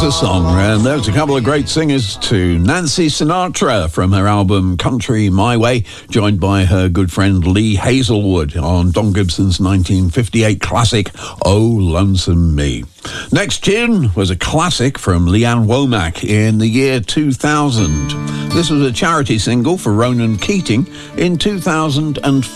is a song, and there's a couple of great singers too. Nancy Sinatra from her album Country My Way, joined by her good friend Lee Hazelwood on Don Gibson's 1958 classic, Oh Lonesome Me. Next tune was a classic from Leanne Womack in the year 2000. This was a charity single for Ronan Keating in 2004.